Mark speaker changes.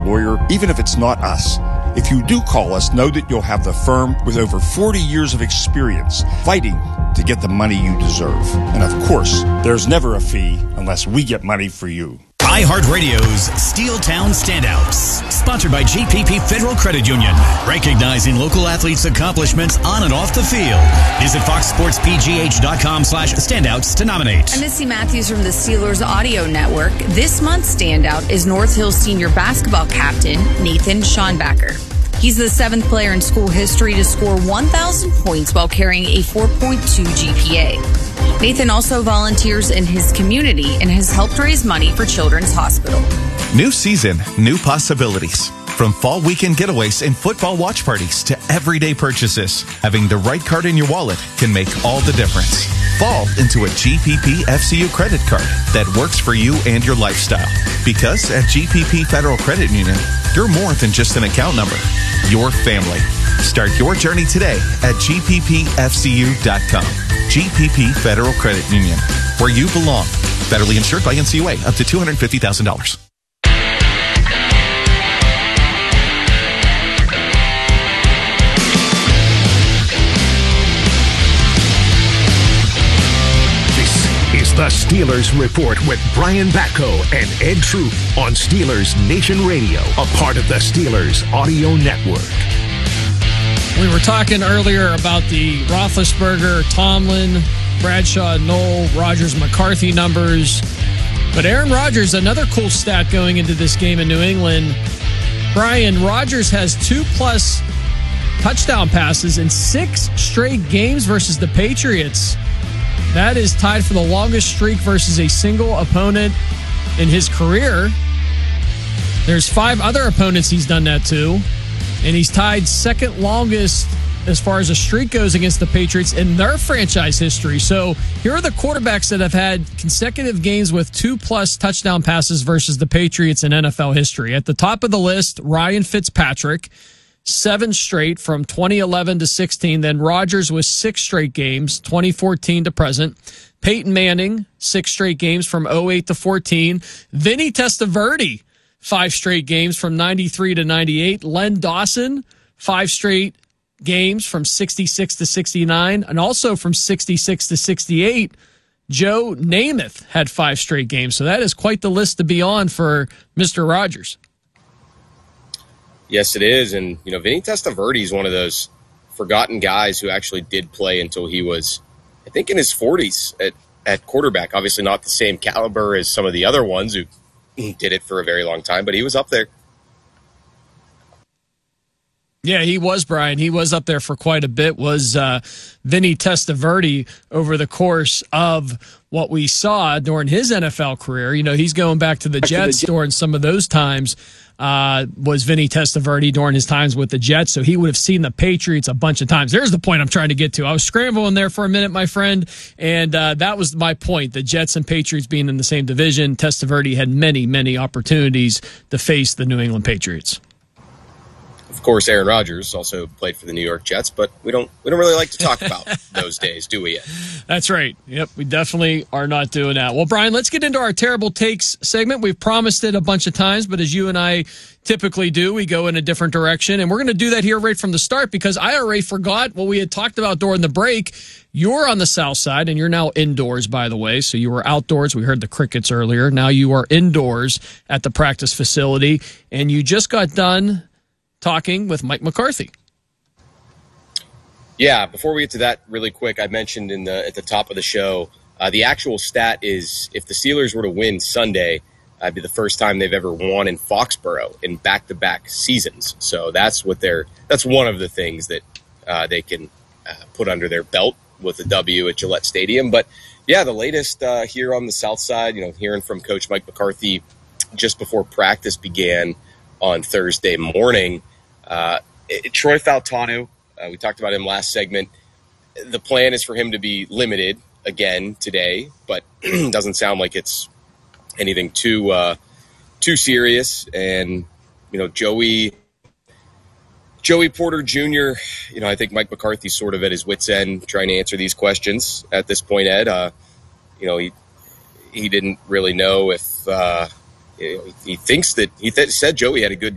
Speaker 1: lawyer, even if it's not us. If you do call us, know that you'll have the firm with over 40 years of experience fighting to get the money you deserve. And of course, there's never a fee unless we get money for you.
Speaker 2: iHeartRadio's Steel Town Standouts, sponsored by GPP Federal Credit Union, recognizing local athletes' accomplishments on and off the field. Visit foxsportspgh.com/standouts to nominate.
Speaker 3: I'm Missy Matthews from the Steelers Audio Network. This month's standout is North Hills senior basketball captain Nathan Schonbacher. He's the 7th player in school history to score 1,000 points while carrying a 4.2 GPA. Nathan also volunteers in his community and has helped raise money for Children's Hospital.
Speaker 4: New season, new possibilities. From fall weekend getaways and football watch parties to everyday purchases, having the right card in your wallet can make all the difference. Fall into a GPP FCU credit card that works for you and your lifestyle. Because at GPP Federal Credit Union, you're more than just an account number. Your family. Start your journey today at gppfcu.com. GPP Federal Credit Union, where you belong. Federally insured by NCUA, up to $250,000.
Speaker 5: The Steelers Report with Brian Batko and Ed Troop on Steelers Nation Radio, a part of the Steelers Audio Network.
Speaker 6: We were talking earlier about the Roethlisberger, Tomlin, Bradshaw, Knoll, Rodgers, McCarthy numbers. But Aaron Rodgers, another cool stat going into this game in New England. Brian, Rodgers has 2+ touchdown passes in 6 straight games versus the Patriots. That is tied for the longest streak versus a single opponent in his career. There's 5 other opponents he's done that to, and he's tied second longest as far as a streak goes against the Patriots in their franchise history. So here are the quarterbacks that have had consecutive games with 2+ touchdown passes versus the Patriots in NFL history. At the top of the list, Ryan Fitzpatrick, 7 straight from 2011 to 16. Then Rodgers was 6 straight games, 2014 to present. Peyton Manning, 6 straight games from 08 to 14. Vinny Testaverde, 5 straight games from 93 to 98. Len Dawson, 5 straight games from 66 to 69. And also from 66 to 68, Joe Namath had 5 straight games. So that is quite the list to be on for Mr. Rodgers.
Speaker 7: Yes, it is. And, Vinny Testaverde is one of those forgotten guys who actually did play until he was, I think, in his 40s at quarterback. Obviously not the same caliber as some of the other ones who did it for a very long time, but he was up there.
Speaker 6: Yeah, he was, Brian. He was up there for quite a bit, was Vinny Testaverde over the course of what we saw during his NFL career. He's going back to the Jets during some of those times. Was Vinny Testaverde during his times with the Jets, so he would have seen the Patriots a bunch of times. There's the point I'm trying to get to. I was scrambling there for a minute, my friend, and that was my point. The Jets and Patriots being in the same division, Testaverde had many, many opportunities to face the New England Patriots.
Speaker 7: Of course, Aaron Rodgers also played for the New York Jets, but we don't really like to talk about those days, do we?
Speaker 6: That's right. Yep, we definitely are not doing that. Well, Brian, let's get into our Terrible Takes segment. We've promised it a bunch of times, but as you and I typically do, we go in a different direction, and we're going to do that here right from the start because I already forgot what we had talked about during the break. You're on the south side, and you're now indoors, by the way. So you were outdoors. We heard the crickets earlier. Now you are indoors at the practice facility, and you just got done talking with Mike McCarthy.
Speaker 7: Yeah, before we get to that really quick, I mentioned at the top of the show, the actual stat is if the Steelers were to win Sunday, it'd be the first time they've ever won in Foxborough in back-to-back seasons. So that's one of the things that they can put under their belt with a W at Gillette Stadium. But yeah, the latest here on the south side, hearing from Coach Mike McCarthy just before practice began on Thursday morning. Troy Fautanu, we talked about him last segment. The plan is for him to be limited again today, but doesn't sound like it's anything too serious. And Joey Porter Jr., I think Mike McCarthy's sort of at his wit's end trying to answer these questions at this point, Ed. He didn't really know if he thinks that he said Joey had a good